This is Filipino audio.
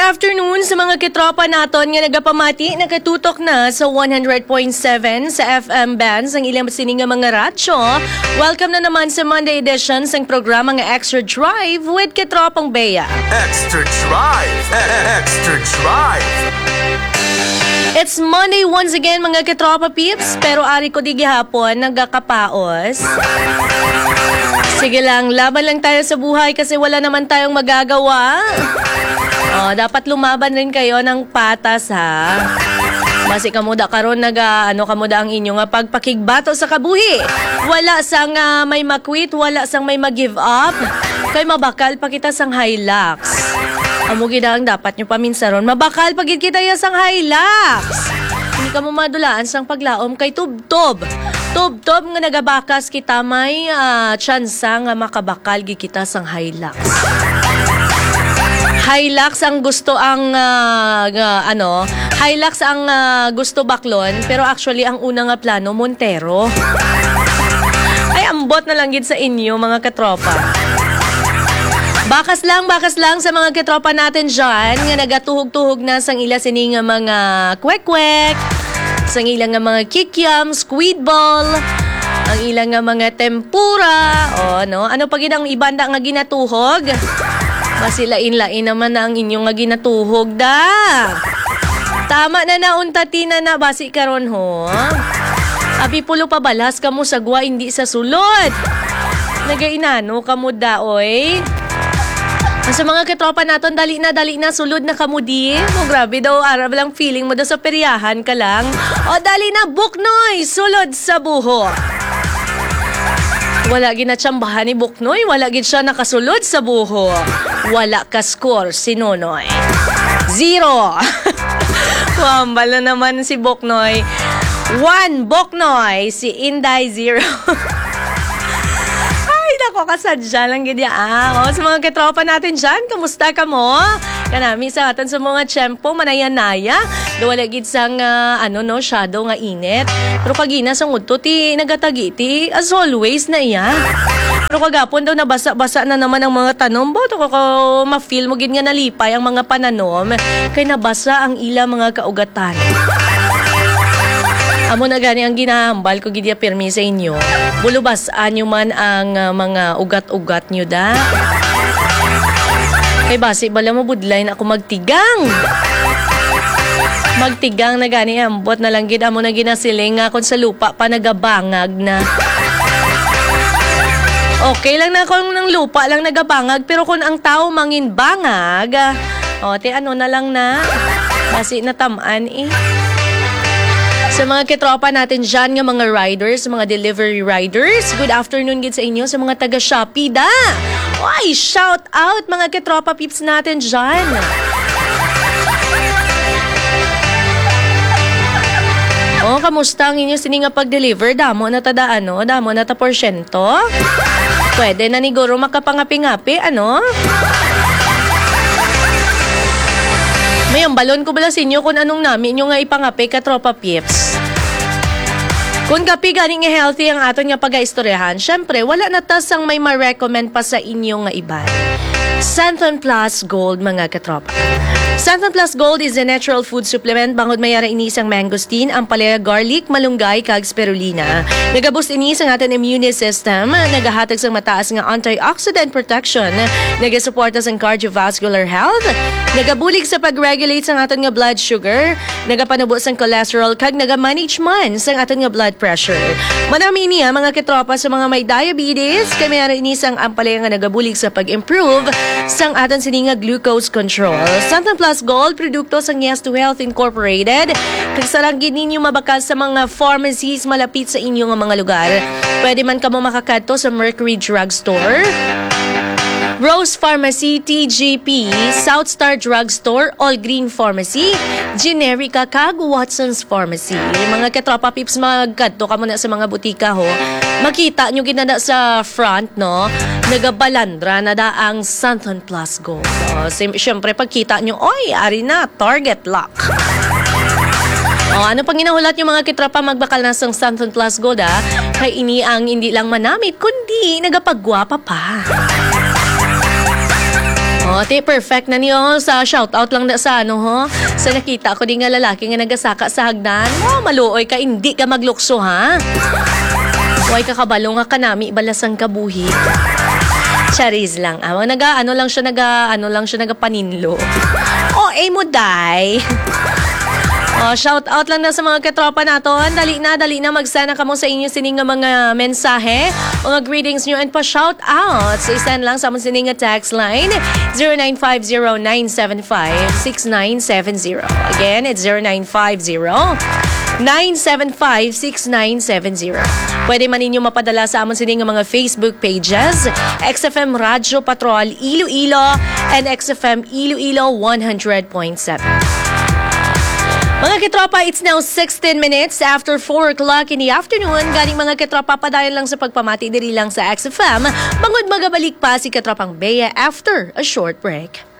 afternoon sa mga kitropa naton nga nagapamati, nakatutok na sa 100.7 sa FM bands ang ilang sining nga mga radyo. Welcome na naman sa Monday edition sang programa nga Extra Drive with Kitropang Bea. Extra Drive! Extra Drive! It's Monday once again mga kitropa peeps, pero ari ko di gihapon nagkakapaos. Sige lang, laban lang tayo sa buhay kasi wala naman tayong magagawa. Dapat lumaban rin kayo ng patas ha. Basi kamuda karon kamuda ang inyo nga pagpakigbato sa kabuhi. Wala sang may makwit, wala sang may mag-give up. Kay mabakal pa kita sang Hilux. Amo gid ang dapat nyo paminsaron. Mabakal pagid kita ya sang Hilux. Hindi ka mo madulaan sang paglaom kay tubtob. Tubtob nga nagabakas kita may tsansa nga makabakal gid kita sang Hilux. Hilux ang gusto ang Hilux ang gusto baklon, pero actually ang una nga plano Montero. Ay ambot na lang gid sa inyo mga katropa. Bakas lang sa mga katropa natin dyan nga nagatuhog-tuhog na sang ila sining mga kwek-kwek, sang ilang nga mga kikiam, squid ball, ang ilang nga mga tempura, ano pa gid ang ibanda nga ginatuhog? Masilain-lain naman na ang inyong nga ginatuhog da. Tama na nauntati na basi karon ho. Abi pulo pa balas kamo sagwa hindi sa sulod. Nagainano kamo da oy. Sa mga katropa naton dali na sulod na kamo di. Mo grabe daw arab lang feeling mo daw sa peryahan ka lang. O dali na Buknoy sulod sa buho. Wala ginatsambahan ni Buknoy, wala gid siya nakasulod sa buho. Wala ka score si Nonoy. 0. Wambal na naman si Buknoy. 1 Buknoy, si Inday 0. Ay, nako kasadya lang gid sa mga katropa natin dyan, kamusta ka mo? Kanami sa atin sa mga tiyempo, manaya-naya. Wala gid sang shadow nga init. Pero kagina sang udto ti nagatagiti as always na iya. Pero kagapon daw nabasa-basa na naman ang mga tanom. Boto ko ma-feel mo gid nga nalipay ang mga pananom kay nabasa ang ila mga kaugatan. Amo na gani ang ginahambal ko gid ya pirmi sa inyo. Bulubasaan nyo man ang mga ugat-ugat nyo da. Kay basi bala mo budlay na ako magtigang. Magtigang na gani ambot na lang gid amo na ginasiling nga kon sa lupa pa nagabangag na. Okay lang na kung ng lupa lang nagabangag pero kung ang tao mangin bangag, na lang na. Basi natamaan eh. Sa mga kitropa natin dyan nga mga riders, mga delivery riders, good afternoon gid sa inyo sa mga taga Shopee da. Oy, shout out mga kitropa peeps natin dyan. Kamusta ang inyo sininga pag-deliver? Damo na ta damo na ta porsyento? Pwede na ni Guro makapangapi-ngapi, May balon ko bala sa inyo kung anong namin nyo nga ipangapi ka tropa pips. Kung kapi ganing healthy ang aton nga pag-aistoryahan, syempre wala na tasang may ma-recommend pa sa inyo nga iba. Santon Plus Gold mga katropa. Santon Plus Gold is a natural food supplement bangod mayara inisang mangosteen, ampalaya, garlic, malunggay, kag spirulina. Nagaboost inis ang ating immune system, nagahatag sa mataas nga antioxidant protection, nagasuporta sa cardiovascular health, nagabulig sa pag-regulate sa ating nga blood sugar, nagapanubo sa cholesterol, kag nagamanage man sa ating nga blood pressure. Manami niya mga kitropa sa mga may diabetes, kay mayara inis ang ampalaya nga nagabulig sa pag-improve sang aton sininga glucose control. Santon Plus Gold, produkto sang Yes to Health Incorporated. Kagsarang ninyo mabakal sa mga pharmacies malapit sa inyong mga lugar. Pwede man kamo makakadto sa Mercury Drugstore, Rose Pharmacy, TGP, South Star Drugstore, All Green Pharmacy, Generica, kag Watson's Pharmacy. Mga katropa pips, magkadto ka muna sa mga butika ho. Makita nyo ginada sa front, no? Nagabalandra na da ang Santon Plus Gold. Siyempre, pagkita nyo, oy, ari na, target lock. Ano pang ginahulat yung mga kitropa magbakal na sa Santon Plus Gold, kay ini ang hindi lang manamit, kundi nagapagwapa pa. Ti perfect na niyo sa shoutout lang na sa sa nakita ko di nga lalaki nga nagasaka sa hagdan. Maluoy ka, hindi ka maglukso ha. Huwag ka kabalo nga kanami balasang kabuhi. Charis lang. Awang ano lang siya nagapaninlo. Mo day. Shout out lang na sa mga katropa naton. Dali na magsana kamo sa inyo sining nga mga mensahe o mga greetings nyo and pa shout out. So isend lang sa among sining nga text line 0950-975-6970. Again, it's 0950-975-6970. Pwede man ninyo mapadala sa amon sining nga mga Facebook pages, XFM Radyo Patrol Iloilo and XFM Iloilo 100.7. Mga kitropa, it's now 16 minutes after 4 o'clock in the afternoon. Galing mga kitropa, padayon lang sa pagpamati diri lang sa XFM. Bangod magabalik pa si Katropang Bea after a short break.